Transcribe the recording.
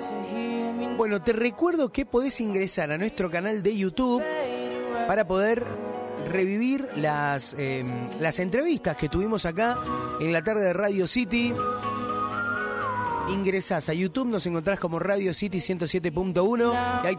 Bueno, te recuerdo que podés ingresar a nuestro canal de YouTube para poder revivir las entrevistas que tuvimos acá en la tarde de Radio City. Ingresás a YouTube, nos encontrás como Radio City 107.1 y ahí